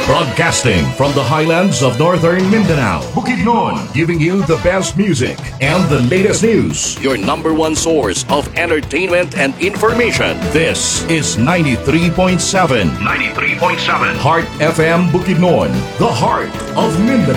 Broadcasting from the highlands of northern Mindanao, Bukidnon, giving you the best music and the latest news. Your number one source of entertainment and information. This is 93.7 Heart FM Bukidnon, the heart of Mindanao.